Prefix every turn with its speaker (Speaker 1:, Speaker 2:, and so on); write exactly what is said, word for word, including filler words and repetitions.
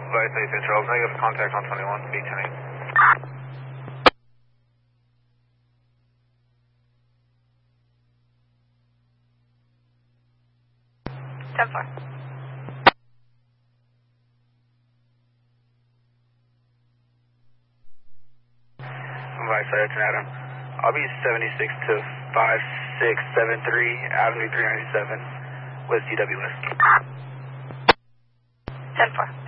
Speaker 1: Vice eight Central, negative contact on twenty-one, B ten eight.
Speaker 2: ten four.
Speaker 1: Vice eight, it's an Adam. I'll be seventy-six to five six seven three, Avenue three ninety-seven, West D W S.
Speaker 2: ten four.